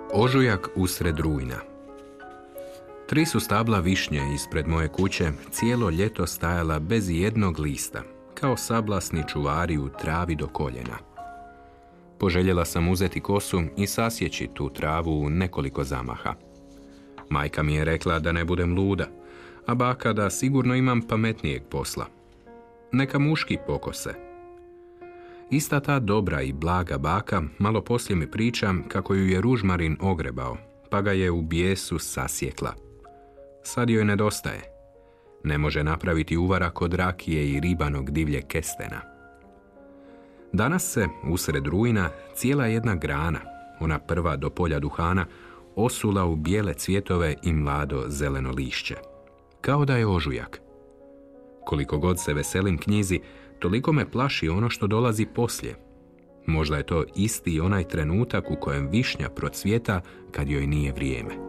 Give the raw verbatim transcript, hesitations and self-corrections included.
Ožujak usred rujna. Tri su stabla višnje ispred moje kuće cijelo ljeto stajala bez jednog lista, kao sablasni čuvari u travi do koljena. Poželjela sam uzeti kosu i sasjeći tu travu u nekoliko zamaha. Majka mi je rekla da ne budem luda, a baka da sigurno imam pametnijeg posla. Neka muški pokose. Ista ta dobra i blaga baka malo poslije mi priča kako ju je ružmarin ogrebao, pa ga je u bijesu sasjekla. Sad joj nedostaje. Ne može napraviti uvarak od rakije i ribanog divlje kestena. Danas se, usred rujna, cijela jedna grana, ona prva do polja duhana, osula u bijele cvjetove i mlado zeleno lišće. Kao da je ožujak. Koliko god se veselim knjizi, toliko me plaši ono što dolazi poslije. Možda je to isti onaj trenutak u kojem višnja procvjeta kad joj nije vrijeme.